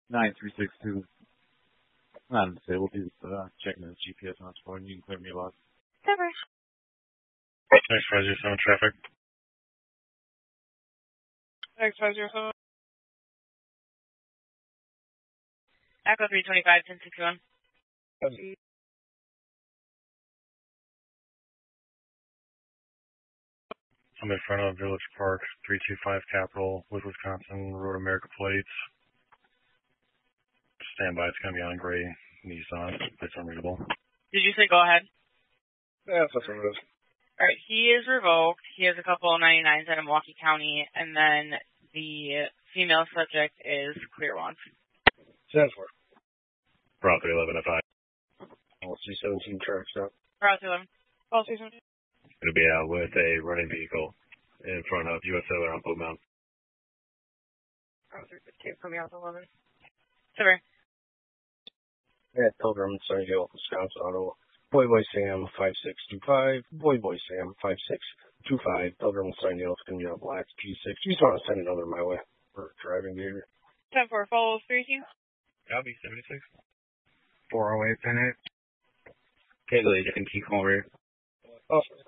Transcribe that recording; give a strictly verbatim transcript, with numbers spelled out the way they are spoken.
nine three six two. Not disabled. He's uh, checking the G P S on his phone. You can clear me a lot. Cover. Next five zero seven traffic. Next five zero seven. Echo three twenty-five, ten sixty-one. I'm in front of Village Park, three two five Capital with Wisconsin Road America plates. Stand by, it's going to be on gray Nissan. It's unreadable. Did you say go ahead? Yeah, that's what it is. Alright, he is revoked. He has a couple of ninety-nines out of Milwaukee County, and then the female subject is clear one. Stands for. Property eleven F I. Policy seventeen traffic stop. Policy eleven. Policy seventeen. It'll be out with a running vehicle in front of U S Cellular on Blue Mountain. Policy fifteen, put me out to eleven. Cover. Yeah, Pilgrim, Sunnydale, Wisconsin Auto. Boy Boy Sam, five six two five. Boy Boy Sam, five six two five. Pilgrim, Sunnydale, it's going to be on black P six. You just want to send another my way for driving behavior. ten four, follows three two. Copy, seventy-six. four oh eight, ten eight. Okay, Lady, can keep over here. Oh,